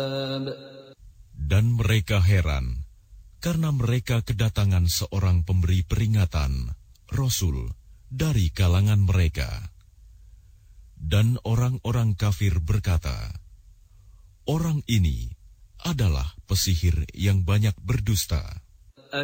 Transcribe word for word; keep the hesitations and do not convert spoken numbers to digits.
Dan mereka heran karena mereka kedatangan seorang pemberi peringatan, Rasul, dari kalangan mereka. Dan orang-orang kafir berkata, orang ini adalah pesihir yang banyak berdusta.